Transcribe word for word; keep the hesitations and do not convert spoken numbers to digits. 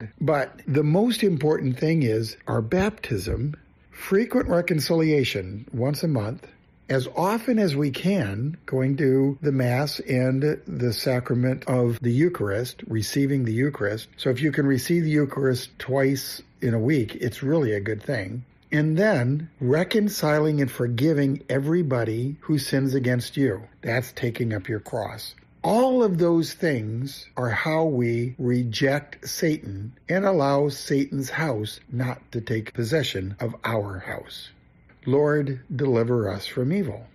But the most important thing is our baptism, frequent reconciliation once a month, as often as we can, going to the Mass and the sacrament of the Eucharist, receiving the Eucharist. So if you can receive the Eucharist twice in a week, it's really a good thing. And then reconciling and forgiving everybody who sins against you. That's taking up your cross. All of those things are how we reject Satan and allow Satan's house not to take possession of our house. Lord, deliver us from evil.